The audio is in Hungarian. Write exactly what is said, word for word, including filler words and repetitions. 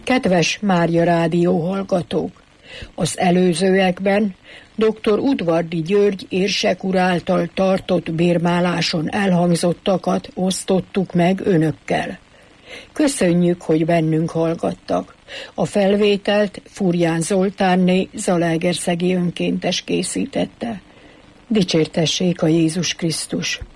Kedves Mária Rádió hallgatók! Az előzőekben doktor Udvardi György érsek úr által tartott bérmáláson elhangzottakat osztottuk meg önökkel. Köszönjük, hogy bennünk hallgattak. A felvételt Furján Zoltánné zalaegerszegi önkéntes készítette. Dicsértessék a Jézus Krisztus!